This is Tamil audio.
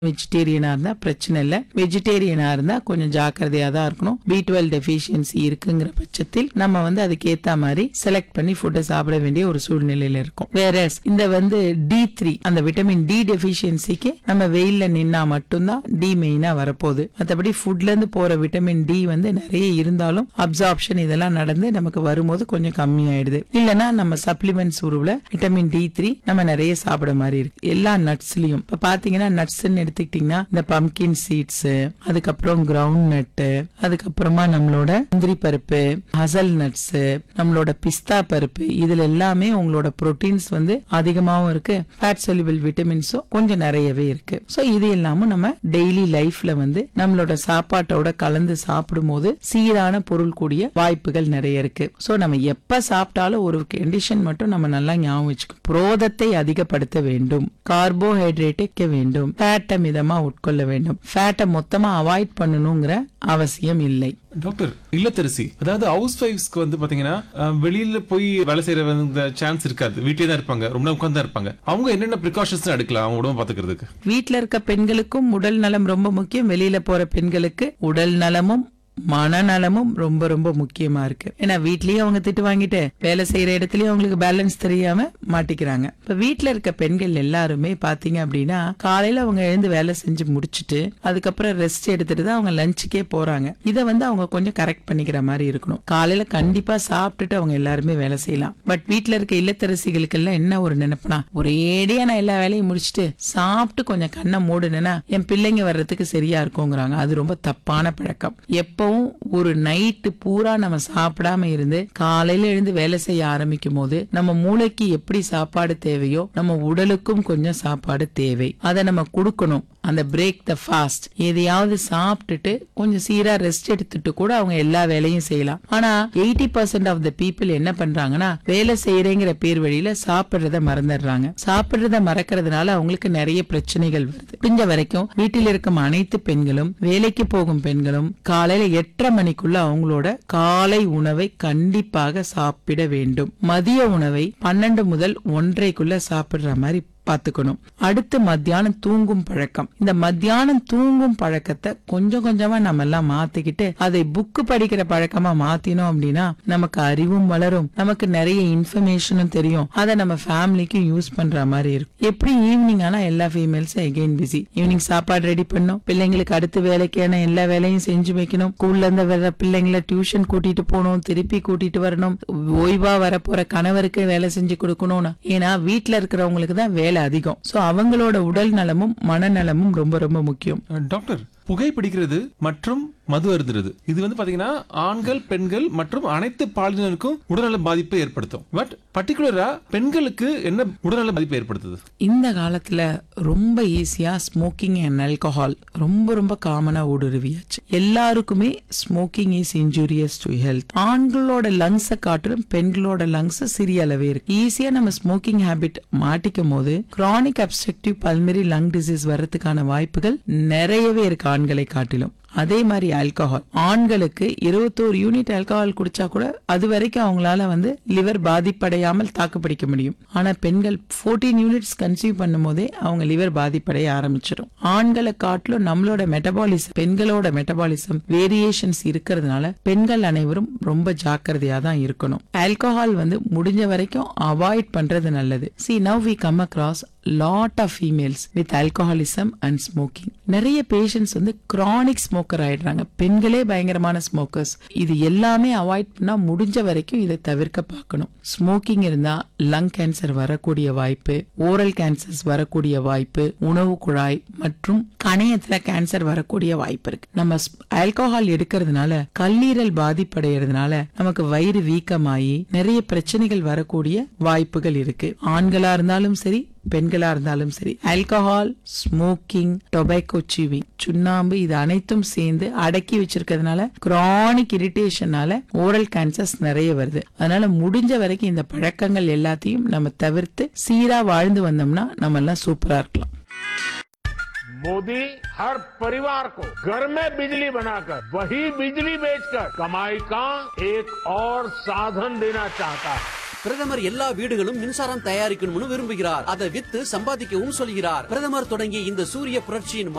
வெஜிடேரியனா இருந்தா பிரச்சனை இல்ல. வெஜிடேரியனா இருந்தா கொஞ்சம் ஜாக்கிரதையா தான் இருக்கணும். B12 டெஃபிஷியன்சி இருக்குங்கிற பட்சத்தில் நம்ம அதுக்கு ஏத்த மாதிரி செலக்ட் பண்ணி ஃபுட்டை சாப்பிட வேண்டிய ஒரு சூழ்நிலையில இருக்கும். வேற இந்த D3 அந்த விட்டமின் டி டெஃபிஷியன்சிக்கு நம்ம வெயில்ல நின்னா மட்டும்தான் டி மெயினா வரப்போகுது. மற்றபடி ஃபுட்ல இருந்து போற விட்டமின் டி நிறைய இருந்தாலும் அப்சார்ப்ஷன் இதெல்லாம் நடந்து நமக்கு வரும்போது கொஞ்சம் கம்மியாயிடுது. இல்லனா நம்ம சப்ளிமெண்ட்ஸ் உருவுல விட்டமின் D3 நம்ம நிறைய சாப்பிட மாதிரி இருக்கு. எல்லா நட்ஸ்லயும் இப்ப பாத்தீங்கன்னா நட்ஸ் எடுத்துக்கிட்டீங்கன்னா இந்த பம்கின் சீட்ஸ், அதுக்கப்புறம் கிரவுண்ட் நட், அதுக்கப்புறமா நம்மளோட முந்திரி பருப்பு, ஹசல் நட்ஸ், நம்மளோட பிஸ்தா பருப்பு, இதுல எல்லாமே உங்களோட புரோட்டீன்ஸ் அதிகமாவும் இருக்கு. ஃபேட் சொல்யூபிள் விட்டமின்ஸும் கொஞ்சம் நிறையவே இருக்கு. சோ இது எல்லாமும் நம்ம டெய்லி லைஃப்ல நம்மளோட சாப்பாட்டோட கலந்து சாப்பிடும் போது சீரான பொருள் கூடிய வாய்ப்புகள் நிறைய இருக்கு. சோ நம்ம எப்ப சாப்பிட்டாலும் ஒரு கண்டிஷன் மட்டும் நம்ம நல்லா ஞாபகம் வச்சுக்கணும். புரோதத்தை அதிகப்படுத்த வேண்டும், கார்போஹைட்ரேட்டை வேண்டும், ஃபேட்டை மிதமா உட்கொள்ள வேண்டும். ஃபேட்டை மொத்தமா அவாய்ட் பண்ணணுங்கிற அவசியம் இல்லை. டாக்டர், இல்லத்தரசி அதாவது ஹவுஸ் வைஃப்ஸ்க்கு பாத்தீங்கன்னா வெளியில போய் வேலை செய்யற சான்ஸ் இருக்காது, வீட்லயே தான் இருப்பாங்க, ரொம்ப உட்கார்ந்து தான் இருப்பாங்க. அவங்க என்னென்ன பிரிகாஷன்ஸ் எடுக்கலாம் அவங்க உடம்பு பாத்துக்கிறதுக்கு? வீட்ல இருக்க பெண்களுக்கும் உடல் நலம் ரொம்ப முக்கியம். வெளியில போற பெண்களுக்கு உடல் நலமும் மனநலமும் ரொம்ப ரொம்ப முக்கியமா இருக்கு. ஏன்னா வீட்லயே அவங்க திட்டு வாங்கிட்டு வேலை செய்யற இடத்துலயும் அவங்களுக்கு பேலன்ஸ் தெரியாம மாட்டிக்கிறாங்க. இப்ப வீட்டுல இருக்க பெண்கள் எல்லாருமே பாத்தீங்க அப்படின்னா காலையில அவங்க எழுந்து வேலை செஞ்சு முடிச்சுட்டு அதுக்கப்புறம் ரெஸ்ட் எடுத்துட்டு தான் அவங்க லஞ்சுக்கே போறாங்க. இதை அவங்க கொஞ்சம் கரெக்ட் பண்ணிக்கிற மாதிரி இருக்கணும். காலையில கண்டிப்பா சாப்பிட்டுட்டு அவங்க எல்லாருமே வேலை செய்யலாம். பட் வீட்டுல இருக்க இல்லத்தரசிகளுக்கு எல்லாம் என்ன ஒரு நினைப்புனா, ஒரேடியா நான் எல்லா வேலையும் முடிச்சுட்டு சாப்பிட்டு கொஞ்சம் கண்ணை மூடுனா என் பிள்ளைங்க வர்றதுக்கு சரியா இருக்குங்கிறாங்க. அது ரொம்ப தப்பான பழக்கம். எப்பவும் ஒரு நைட்டு பூரா நம்ம சாப்பிடாம இருந்து காலையில எழுந்து வேலை செய்ய ஆரம்பிக்கும் போது நம்ம மூளைக்கு எப்படி சாப்பாடு தேவையோ நம்ம உடலுக்கும் கொஞ்சம் சாப்பாடு தேவை. அதை நம்ம கொடுக்கணும். அந்த பிரேக் த ஃபாஸ்ட், எதையாவது சாப்பிட்டுட்டு கொஞ்சம் சீரா ரெஸ்ட் எடுத்துட்டு கூட அவங்க எல்லா வேலையும் செய்யலாம். ஆனா 80% ஆஃப் த பீப்புள் என்ன பண்றாங்கன்னா வேலை செய்யறேங்கிற பேர் வழியில சாப்பிடுறத மறந்துடுறாங்க. சாப்பிடுறத மறக்கிறதுனால அவங்களுக்கு நிறைய பிரச்சனைகள் வருது. முடிஞ்ச வரைக்கும் வீட்டில் இருக்கும் அனைத்து பெண்களும், வேலைக்கு போகும் பெண்களும் காலையில 8:30 மணிக்குள்ள அவங்களோட காலை உணவை கண்டிப்பாக சாப்பிட வேண்டும். மதிய உணவை 12 முதல் 1:30க்குள்ள சாப்பிடுற மாதிரி பாத்துக்கணும். அடுத்து மத்தியானம் தூங்கும் பழக்கம். இந்த மத்தியானம் தூங்கும் பழக்கத்தை கொஞ்சம் கொஞ்சமா நம்ம எல்லாம் மாத்திக்கிட்டு அதை புக்கு படிக்கிற பழக்கமா மாத்தினோம் அப்படின்னா நமக்கு அறிவும் வளரும், நமக்கு நிறைய இன்ஃபர்மேஷனும் தெரியும். அதை நம்ம ஃபேமிலிக்கும் யூஸ் பண்ற மாதிரி இருக்கும். எப்படி ஈவினிங் ஆனா எல்லா ஃபீமேல்ஸும் எகெயின் பிஸி. ஈவினிங் சாப்பாடு ரெடி பண்ணும், பிள்ளைங்களுக்கு அடுத்த வேலைக்கான எல்லா வேலையும் செஞ்சு வைக்கணும், ஸ்கூல்ல இருந்து வர பிள்ளைங்களை டியூஷன் கூட்டிட்டு போகணும், திருப்பி கூட்டிட்டு வரணும், ஓய்வா வரப்போற கணவருக்கு வேலை செஞ்சு கொடுக்கணும். ஏன்னா வீட்டுல இருக்கிறவங்களுக்கு தான் வேலை அதிகம். சோ அவங்களோட உடல் நலமும் மனநலமும் ரொம்ப ரொம்ப முக்கியம். டாக்டர், புகைப்பிடிக்கிறது மற்றும் மது அருந்துறது இது பாத்தீங்கன்னா ஆண்கள், பெண்கள் மற்றும் அனைத்து பாலினருக்கும் உடல்நல பாதிப்பை ஏற்படுத்தும். பட் பர்டிகுலரா பெண்களுக்கு என்ன உடல்நல பாதிப்பை ஏற்படுத்துது? இந்த காலத்துல ரொம்ப ஈஸியா ஸ்மோக்கிங் அண்ட் ஆல்கஹால் ரொம்ப ரொம்ப காமனா ஊடுருவியாச்சு. எல்லாருக்குமே smoking is injurious to health. ஆண்களோட லங்ஸை காட்டிலும் பெண்களோட லங்ஸ் சிறிய அளவே இருக்கு. ஈஸியா நம்ம ஸ்மோக்கிங் ஹேபிட் மாட்டிக்கும் போது chronic obstructive pulmonary lung disease வர்றதுக்கான வாய்ப்புகள் நிறையவே இருக்கு ஆண்களை காட்டிலும். அதே மாதிரி ஆல்கஹால், ஆண்களுக்கு 21 யூனிட் ஆல்கஹால் குடிச்சா கூட அது வரைக்கும் அவங்களால லிவர் பாதிப்படையாமல் தாக்கு பிடிக்க முடியும். ஆனா பெண்கள் 14 யூனிட்ஸ் கன்சியூம் பண்ணும் போதே அவங்க லிவர் பாதிப்படைய ஆரம்பிச்சிடும். ஆண்களை காட்டிலும் நம்மளோட மெட்டபாலிசம், பெண்களோட மெட்டபாலிசம் வேரியேஷன்ஸ் இருக்கிறதுனால பெண்கள் அனைவரும் ரொம்ப ஜாக்கிரதையா தான் இருக்கணும். ஆல்கஹால் முடிஞ்ச வரைக்கும் அவாய்ட் பண்றது நல்லது. See, now we come across lot of females with alcoholism and smoking. நிறைய பேஷண்ட்ஸ் கிரானிக் ஸ்மோக்கர் ஆயிடுறாங்க. பெண்களே பயங்கரமான ஸ்மோக்கர்ஸ். இது எல்லாமே அவாய்ட் பண்ணா முடிஞ்ச வரைக்கும் இதை தவிர்க்க பார்க்கணும். ஸ்மோக்கிங் இருந்தா லங் கேன்சர் வரக்கூடிய வாய்ப்பு, ஓரல் கேன்சர்ஸ் வரக்கூடிய வாய்ப்பு, உணவு குழாய் மற்றும் கணையத்துல கேன்சர் வரக்கூடிய வாய்ப்பு இருக்கு. நம்ம ஆல்கஹால் எடுக்கிறதுனால கல்லீரல் பாதிப்படைகிறதுனால நமக்கு வயிறு வீக்கமாயி நிறைய பிரச்சனைகள் வரக்கூடிய வாய்ப்புகள் இருக்கு. ஆண்களா இருந்தாலும் சரி பெண்களா இருந்தாலும் சரி. ஆல்கஹால், ஸ்மோக்கிங், டொபாக்கோ சீவிங், சுண்ணாம்பு இது அனைத்தும் சேர்ந்து அடக்கி வச்சிருக்கிறதுனால கிரானிக் இரிட்டேஷனால ஓரல் கேன்சர்ஸ் நிறைய வருது. அதனால முடிஞ்ச வரைக்கும் இந்த பழக்கங்கள் எல்லாத்தையும் நம்ம தவிர்த்து சீரா வாழ்ந்து வந்தோம்னா நம்ம எல்லாம் சூப்பரா இருக்கலாம். मोदी हर परिवार को घर में बिजली बनाकर वही बिजली बेचकर कमाई का एक और साधन देना चाहता है. பிரதமர் எல்லா வீடுகளும் மின்சாரம் தயாரிக்கணும்னு விரும்புகிறார். அதை வித்து சம்பாதிக்கவும் சொல்கிறார். பிரதமர் தொடங்கிய இந்த சூரிய புரட்சியின்